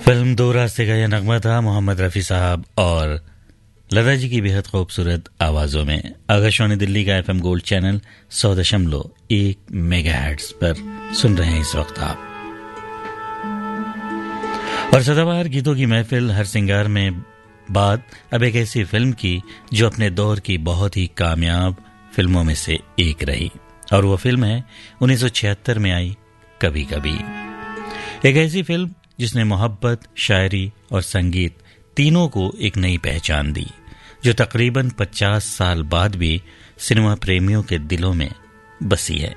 Film दो रास्ते का यह नगमा था मोहम्मद रफ़ी साहब और लता जी की बेहद खूबसूरत आवाज़ों में। आकाशवाणी दिल्ली का FM गोल्ड चैनल 100.1 मेगाहर्ट्ज़ पर सुन रहे हैं इस वक्त आप। और सदाबहार गीतों की महफिल हर सिंगार में बात अब एक ऐसी फिल्म की जो अपने दौर की बहुत ही कामयाब फिल्मों में से एक रही, और वो फिल्म है 1976 में आई कभी कभी। एक ऐसी फिल्म जिसने मोहब्बत, शायरी और संगीत तीनों को एक नई पहचान दी, जो तकरीबन 50 साल बाद भी सिनेमा प्रेमियों के दिलों में बसी है।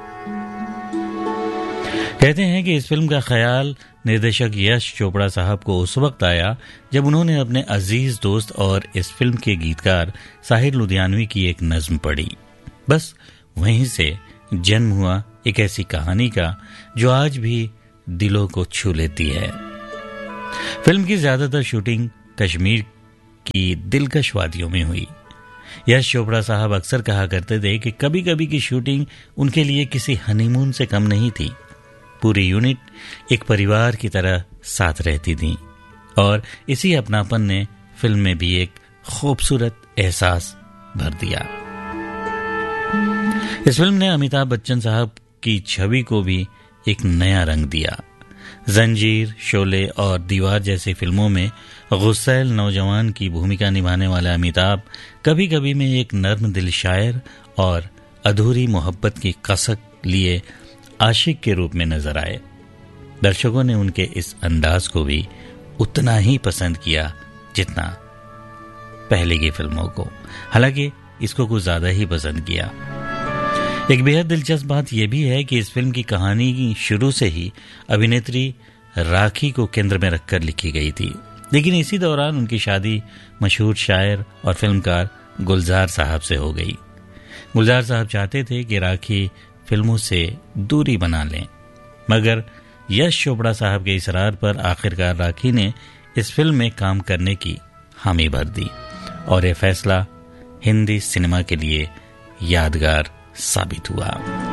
कहते हैं कि इस फिल्म का ख्याल निर्देशक यश चोपड़ा साहब को उस वक्त आया जब उन्होंने अपने अजीज दोस्त और इस फिल्म के गीतकार साहिर लुधियानवी की एक नज्म पढ़ी। बस वहीं से जन्म हुआ एक ऐसी कहानी का जो आज भी दिलों को छू लेती है। फिल्म की ज्यादातर शूटिंग कश्मीर की दिलकश वादियों में हुई। यश चोपड़ा साहब अक्सर कहा करते थे कि कभी कभी की शूटिंग उनके लिए किसी हनीमून से कम नहीं थी। पूरी यूनिट एक परिवार की तरह साथ रहती थी, और इसी अपनापन ने फिल्म में भी एक खूबसूरत एहसास भर दिया। इस फिल्म ने अमिताभ बच्चन साहब की छवि को भी एक नया रंग दिया। जंजीर, शोले और दीवार जैसी फिल्मों में गुस्सैल नौजवान की भूमिका निभाने वाले अमिताभ कभी कभी में एक नर्म दिल शायर और अधूरी मोहब्बत की कसक लिए आशिक के रूप में नजर आए। दर्शकों ने उनके इस अंदाज को भी उतना ही पसंद किया जितना पहले की फिल्मों को, हालांकि इसको कुछ ज्यादा ही पसंद किया। एक बेहद दिलचस्प बात यह भी है कि इस फिल्म की कहानी की शुरू से ही अभिनेत्री राखी को केंद्र में रखकर लिखी गई थी, लेकिन इसी दौरान उनकी शादी मशहूर शायर और फिल्मकार गुलजार साहब से हो गई। गुलजार साहब चाहते थे कि राखी फिल्मों से दूरी बना लें, मगर यश चोपड़ा साहब के इसरार पर आखिरकार राखी ने इस फिल्म में काम करने की हामी भर दी, और यह फैसला हिंदी सिनेमा के लिए यादगार साबित हुआ।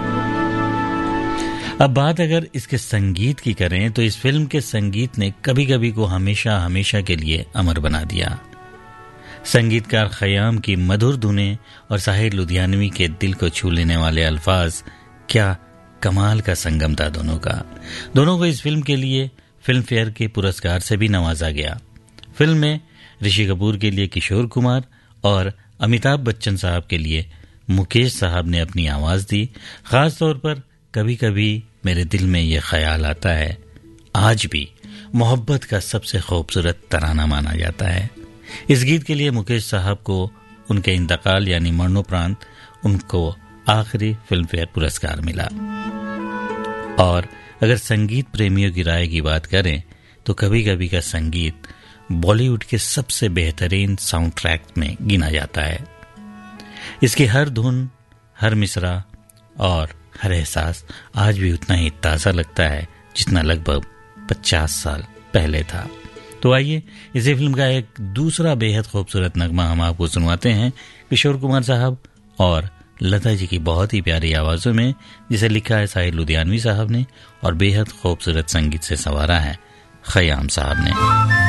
अब बात अगर इसके संगीत की करें तो इस फिल्म के संगीत ने कभी कभी को हमेशा हमेशा के लिए अमर बना दिया। संगीतकार खयाम की मधुर धुनें और साहिर लुधियानवी के दिल को छू लेने वाले अल्फाज, क्या कमाल का संगम था दोनों का। दोनों को इस फिल्म के लिए फिल्म फेयर के पुरस्कार से भी नवाजा गया। फिल्म में ऋषि कपूर के लिए किशोर कुमार और अमिताभ बच्चन साहब के लिए मुकेश साहब ने अपनी आवाज दी। खास तौर पर कभी कभी मेरे दिल में यह ख्याल आता है आज भी मोहब्बत का सबसे खूबसूरत तराना माना जाता है। इस गीत के लिए मुकेश साहब को उनके इंतकाल यानी मरणोपरांत उनको आखिरी फिल्म फेयर पुरस्कार मिला। और अगर संगीत प्रेमियों की राय की बात करें तो कभी कभी का संगीत बॉलीवुड के सबसे बेहतरीन साउंड ट्रैक में गिना जाता है। इसकी हर धुन, हर मिसरा और हर एहसास आज भी उतना ही ताज़ा लगता है जितना लगभग 50 साल पहले था। तो आइए इसी फिल्म का एक दूसरा बेहद खूबसूरत नगमा हम आपको सुनवाते हैं किशोर कुमार साहब और लता जी की बहुत ही प्यारी आवाज़ों में, जिसे लिखा है साहिर लुधियानवी साहब ने और बेहद खूबसूरत संगीत से संवारा है खयाम साहब ने।